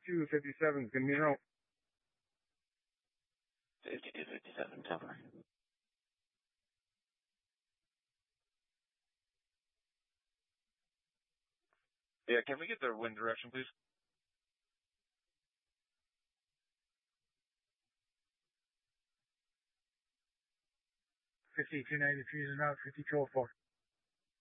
5257 is going to be out. 5257, cover. Yeah, can we get their wind direction, please? 5293 is out, 5204.